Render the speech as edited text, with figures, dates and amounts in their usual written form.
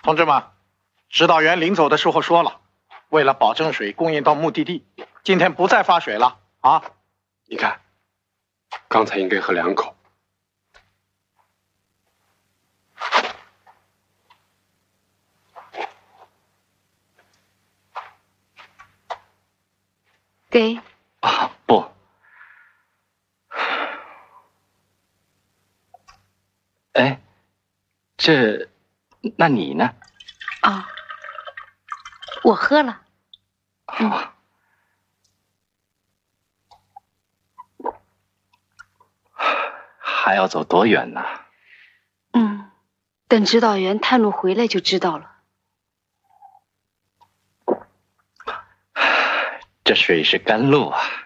同志们，指导员临走的时候说了，为了保证水供应到目的地，今天不再发水了啊！ 你看，刚才应该喝2口。 给啊，不。哎，那你呢？ 啊，我喝了。 还要走多远呢？ 等指导员探路回来就知道了。 这水是甘露啊。